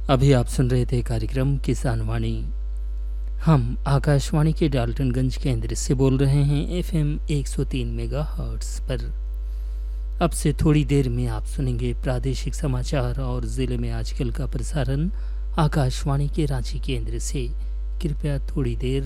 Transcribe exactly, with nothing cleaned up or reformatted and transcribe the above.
अभी आप सुन रहे थे कार्यक्रम किसान वाणी। हम आकाशवाणी के डाल्टनगंज केंद्र से बोल रहे हैं एफएम एक सौ तीन मेगाहर्ट्ज़ पर। अब से थोड़ी देर में आप सुनेंगे प्रादेशिक समाचार और ज़िले में आजकल का प्रसारण आकाशवाणी के रांची केंद्र से। कृपया थोड़ी देर